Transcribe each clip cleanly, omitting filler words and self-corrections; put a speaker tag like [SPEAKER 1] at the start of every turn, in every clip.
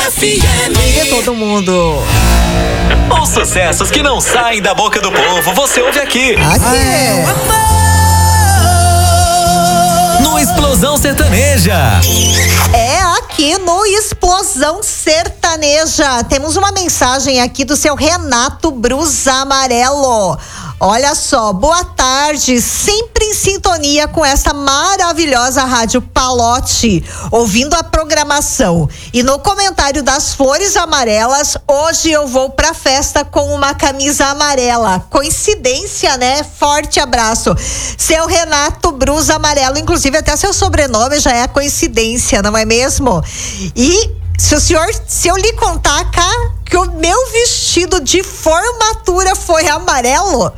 [SPEAKER 1] FM.
[SPEAKER 2] De todo mundo.
[SPEAKER 3] Os sucessos que não saem da boca do povo, você ouve aqui. No Explosão Sertaneja.
[SPEAKER 2] É aqui no Explosão Sertaneja. Temos uma mensagem aqui do seu Renato Brus Amarelo. Olha só, boa tarde, sempre em sintonia com essa maravilhosa Rádio Palote, ouvindo a programação. E no comentário das flores amarelas, hoje eu vou pra festa com uma camisa amarela. Coincidência, né? Forte abraço. Seu Renato Brus Amarelo, inclusive até seu sobrenome já é coincidência, não é mesmo? E se eu lhe contar cá que o meu vestido de formatura foi amarelo,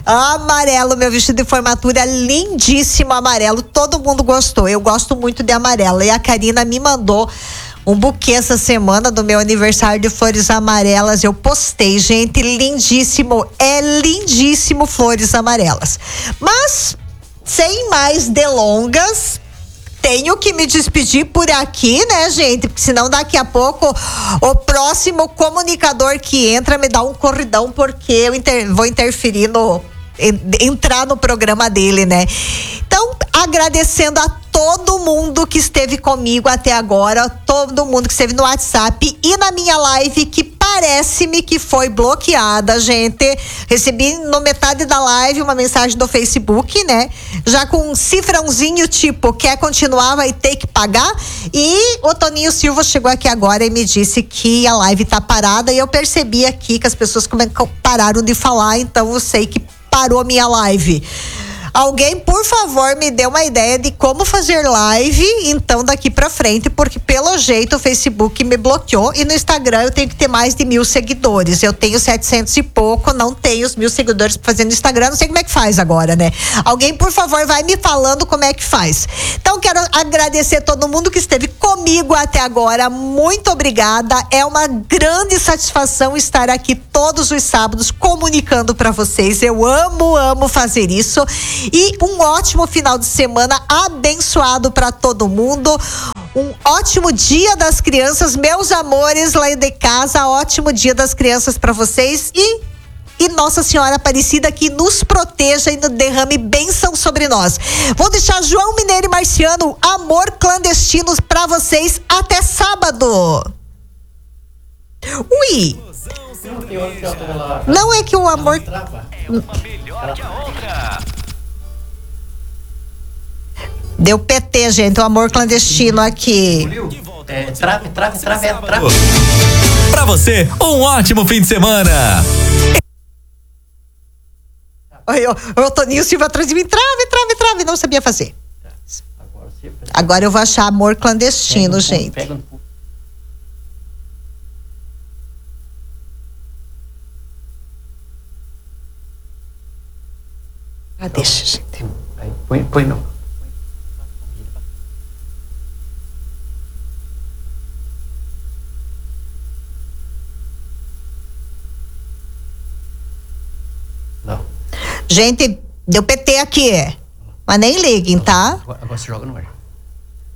[SPEAKER 2] meu vestido de formatura lindíssimo, amarelo, todo mundo gostou, eu gosto muito de amarelo, e a Karina me mandou um buquê essa semana do meu aniversário de flores amarelas, eu postei, gente, lindíssimo, é lindíssimo flores amarelas. Mas, sem mais delongas, tenho que me despedir por aqui, né, gente? Porque senão daqui a pouco o próximo comunicador que entra me dá um corridão, porque eu vou interferir entrar no programa dele, né? Então, agradecendo a todo mundo que esteve comigo até agora, todo mundo que esteve no WhatsApp e na minha live, que parece-me que foi bloqueada, gente. Recebi no metade da live uma mensagem do Facebook, né? Já com um cifrãozinho tipo, quer continuar, vai ter que pagar. E o Toninho Silva chegou aqui agora e me disse que a live tá parada, e eu percebi aqui que as pessoas pararam de falar, então eu sei que parou a minha live. Alguém, por favor, me dê uma ideia de como fazer live, então, daqui pra frente, porque pelo jeito o Facebook me bloqueou, e no Instagram eu tenho que ter mais de 1.000 seguidores. Eu tenho 700 e pouco, não tenho os 1.000 seguidores pra fazer no Instagram, não sei como é que faz agora, né? Alguém, por favor, vai me falando como é que faz. Então, quero agradecer todo mundo que esteve comigo até agora, muito obrigada, é uma grande satisfação estar aqui todos os sábados comunicando pra vocês, eu amo fazer isso. E um ótimo final de semana abençoado para todo mundo. Um ótimo Dia das Crianças, meus amores lá de casa. Ótimo Dia das Crianças para vocês. E Nossa Senhora Aparecida que nos proteja e nos derrame bênção sobre nós. Vou deixar João Mineiro e Marciano, Amor Clandestino, para vocês até sábado. Ui! Não é que o amor...
[SPEAKER 3] É uma melhor que a outra.
[SPEAKER 2] Deu PT, gente, o Amor Clandestino aqui.
[SPEAKER 4] Trave.
[SPEAKER 3] Pra você, um ótimo fim de semana.
[SPEAKER 2] O Toninho Silva atrás de mim, trave, não sabia fazer. Agora eu vou achar Amor Clandestino, gente. Deixa, gente.
[SPEAKER 4] Põe não. Não.
[SPEAKER 2] Gente, deu PT aqui, mas nem liguem, tá?
[SPEAKER 4] Agora você joga no ar.